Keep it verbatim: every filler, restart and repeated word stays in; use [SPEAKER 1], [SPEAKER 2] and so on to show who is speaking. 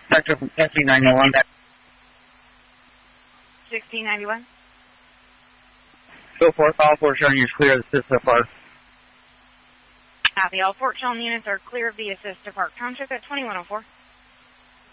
[SPEAKER 1] Sector from sixteen ninety-one.
[SPEAKER 2] sixteen ninety-one.
[SPEAKER 1] Go forth, all four showing units clear of the assist so far.
[SPEAKER 2] Copy, all four shown units are clear of the assist to Park Township at twenty-one oh four.